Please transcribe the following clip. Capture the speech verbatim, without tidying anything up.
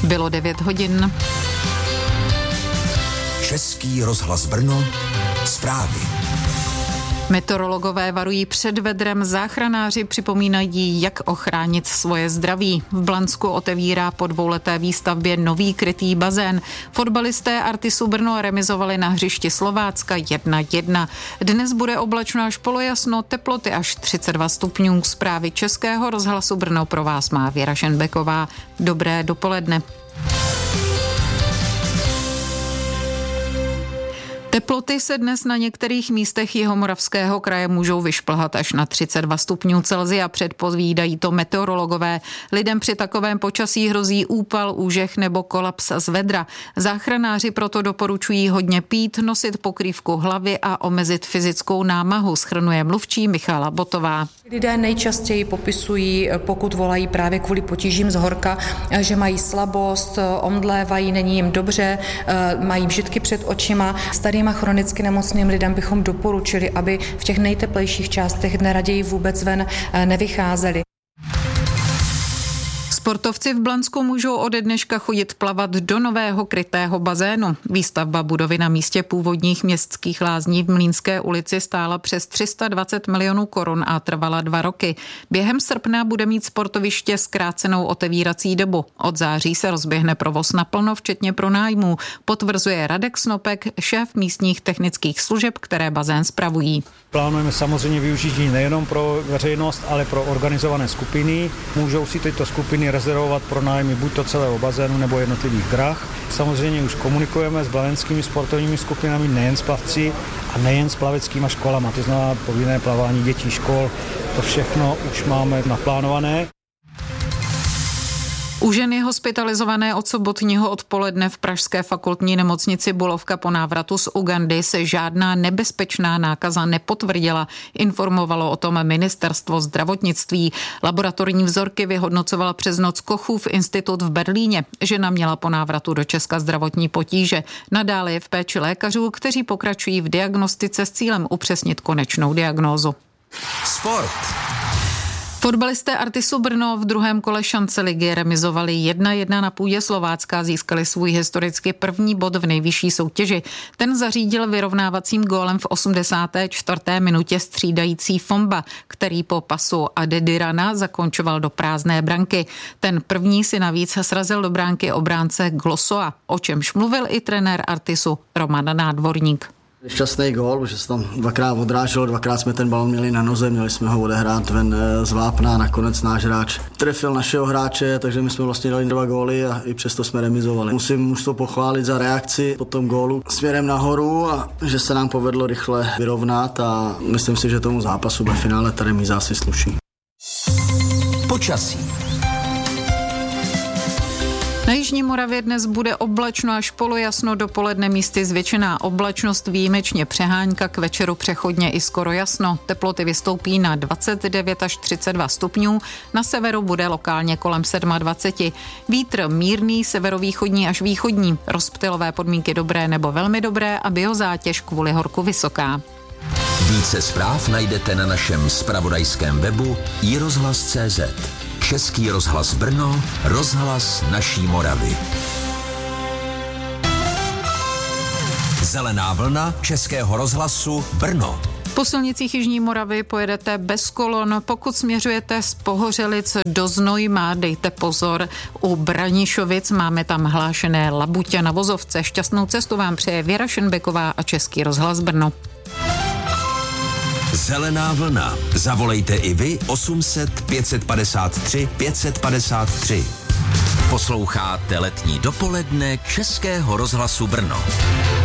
Bylo devět hodin. Český rozhlas Brno, zprávy. Meteorologové varují před vedrem, záchranáři připomínají, jak ochránit svoje zdraví. V Blansku otevírá po dvouleté výstavbě nový krytý bazén. Fotbalisté Artisu Brno remizovali na hřišti Slovácka jedna jedna. Dnes bude oblačno až polojasno, teploty až třicet dva stupňů. Zprávy Českého rozhlasu Brno pro vás má Věra Šenbeková. Dobré dopoledne. Teploty se dnes na některých místech Jihomoravského kraje můžou vyšplhat až na třicet dva stupňů Celsia, předpovídají to meteorologové. Lidem při takovém počasí hrozí úpal, úžeh nebo kolaps z vedra. Záchranáři proto doporučují hodně pít, nosit pokrývku hlavy a omezit fyzickou námahu, shrnuje mluvčí Michala Botová. Lidé nejčastěji popisují, pokud volají právě kvůli potížím z horka, že mají slabost, omdlévají, není jim dobře, mají vžitky před očima. Starým a chronicky nemocným lidem bychom doporučili, aby v těch nejteplejších částech dne raději vůbec ven nevycházeli. Sportovci v Blansku můžou ode dneška chodit plavat do nového krytého bazénu. Výstavba budovy na místě původních městských lázní v Mlýnské ulici stála přes tři sta dvacet milionů korun a trvala dva roky. Během srpna bude mít sportoviště zkrácenou otevírací dobu. Od září se rozběhne provoz naplno, včetně pronájmů, potvrzuje Radek Snopek, šéf místních technických služeb, které bazén spravují. Plánujeme samozřejmě využití nejenom pro veřejnost, ale pro organizované skupiny. Můžou si tyto skupiny rezervovat pro nájmy buď to celého bazénu nebo jednotlivých drah. Samozřejmě už komunikujeme s blavenskými sportovními skupinami, nejen s plavci a nejen s plaveckými školama, to znamená povinné plavání dětí škol. To všechno už máme naplánované. U ženy hospitalizované od sobotního odpoledne v pražské fakultní nemocnici Bulovka po návratu z Ugandy se žádná nebezpečná nákaza nepotvrdila, informovalo o tom ministerstvo zdravotnictví. Laboratorní vzorky vyhodnocovala přes noc Kochův institut v Berlíně. Žena měla po návratu do Česka zdravotní potíže. Nadále je v péči lékařů, kteří pokračují v diagnostice s cílem upřesnit konečnou diagnózu. Sport. Fotbalisté Artisu Brno v druhém kole šance ligy remizovali jedna jedna na půdě Slovácka, získali svůj historicky první bod v nejvyšší soutěži. Ten zařídil vyrovnávacím gólem v osmdesáté čtvrté minutě střídající Fomba, který po pasu Adedirana zakončoval do prázdné branky. Ten první si navíc srazil do bránky obránce Glossoa, o čemž mluvil i trenér Artisu Roman Nádvorník. Šťastný gól, že se tam dvakrát odráželo, dvakrát jsme ten balon měli na noze, měli jsme ho odehrát ven z vápna, nakonec náš hráč trefil našeho hráče, takže my jsme vlastně dali dva góly a i přesto jsme remizovali. Musím mužstvo pochválit za reakci po tom gólu směrem nahoru a že se nám povedlo rychle vyrovnat a myslím si, že tomu zápasu ve finále ta remíza asi sluší. Počasí. Na jižní Moravě dnes bude oblačno až polojasno, dopoledne místy zvětšená oblačnost, výjimečně přehánka, k večeru přechodně i skoro jasno. Teploty vystoupí na dvacet devět až třicet dva stupňů, na severu bude lokálně kolem dvacet sedm. Vítr mírný, severovýchodní až východní, rozptylové podmínky dobré nebo velmi dobré a biozátěž kvůli horku vysoká. Více zpráv najdete na našem zpravodajském webu i rozhlas tečka cé zet. Český rozhlas Brno, rozhlas naší Moravy. Zelená vlna Českého rozhlasu Brno. Po silnicích jižní Moravy pojedete bez kolon. Pokud směřujete z Pohořelic do Znojma, dejte pozor. U Branišovic máme tam hlášené labutě na vozovce. Šťastnou cestu vám přeje Věra Šenbeková a Český rozhlas Brno. Zelená vlna. Zavolejte i vy osm set pět padesát tři pět padesát tři. Posloucháte letní dopoledne Českého rozhlasu Brno.